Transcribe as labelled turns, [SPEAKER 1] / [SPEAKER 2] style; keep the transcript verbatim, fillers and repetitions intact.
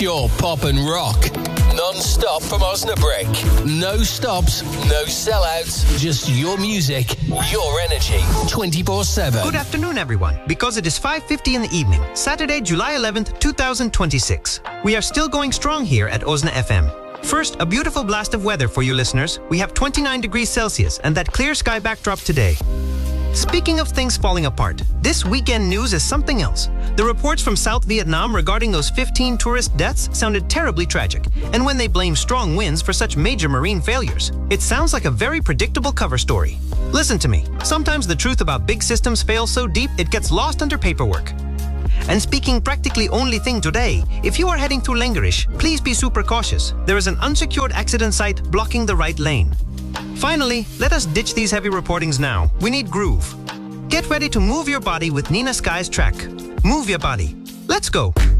[SPEAKER 1] pure pop and rock. Non-stop from Osnabrück. No stops, no sellouts, just your music, your energy, twenty-four seven.
[SPEAKER 2] Good afternoon, everyone. Because it is five fifty in the evening, Saturday, July eleventh, two thousand twenty-six. We are still going strong here at Osna F M. First, a beautiful blast of weather for you listeners. We have twenty-nine degrees Celsius and that clear sky backdrop today. Speaking of things falling apart, this weekend news is something else. The reports from South Vietnam regarding those fifteen tourist deaths sounded terribly tragic, and when they blame strong winds for such major marine failures, it sounds like a very predictable cover story. Listen to me, sometimes the truth about big systems fails so deep it gets lost under paperwork. And speaking practically only thing today, if you are heading through Lengerish, please be super cautious. There is an unsecured accident site blocking the right lane. Finally, let us ditch these heavy reportings now. We need groove. Get ready to move your body with Nina Sky's track. Move your body. Let's go.